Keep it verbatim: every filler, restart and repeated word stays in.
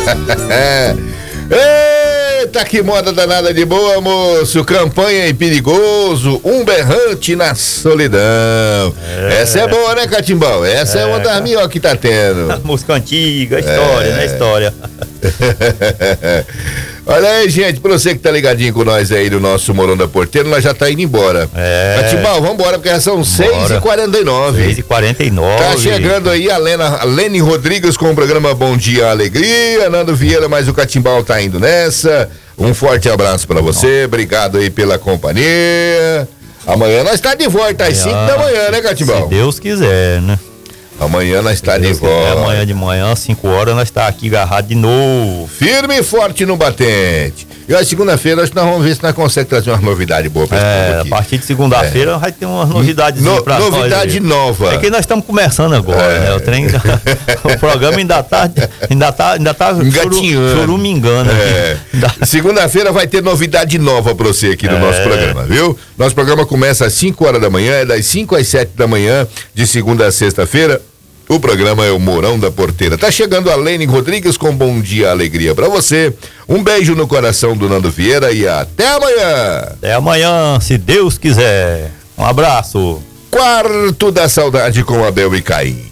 Eita, que moda danada de boa, moço. Campanha em perigoso, um berrante na solidão. É. Essa é boa, né, Catimbão? Essa é, é uma das melhores que tá tendo. Música antiga, história, é. né? História. Olha aí, gente, pra você que tá ligadinho com nós aí no nosso Morão da Porteira, nós já tá indo embora. É. Catimbão, vambora, porque já são seis e quarenta e nove. seis e quarenta e nove. Tá chegando aí a Lena, a Lene Rodrigues com o programa Bom Dia Alegria. Nando Vieira, mas o Catimbão tá indo nessa. Um forte abraço pra você, obrigado aí pela companhia. Amanhã nós tá de volta às cinco da manhã, né, Catimbão? Se Deus quiser, né? Amanhã nós está de volta. Amanhã de manhã, cinco horas, nós está aqui agarrado de novo. Firme e forte no batente. E a segunda-feira, acho que nós vamos ver se nós conseguimos trazer umas novidades boas pra esse É, povo a aqui. partir de segunda-feira É. vai ter umas novidades No, pra nós. Novidade nova. É que nós estamos começando agora, É. né? O trem, o programa ainda tá, ainda tá, ainda tá Engatinhando. chorumingando É. aqui. Segunda-feira vai ter novidade nova pra você aqui no É. nosso programa, viu? Nosso programa começa às cinco horas da manhã, é das cinco às sete da manhã, de segunda a sexta-feira. O programa é o Morão da Porteira. Tá chegando a Lene Rodrigues com Bom Dia Alegria pra você. Um beijo no coração do Nando Vieira e até amanhã. Até amanhã, se Deus quiser. Um abraço. Quarto da Saudade com Abel e Caim.